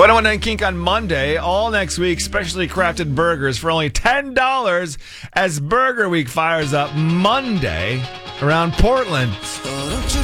101 Kink on Monday. All next week, specially crafted burgers for only $10 as Burger Week fires up Monday around Portland.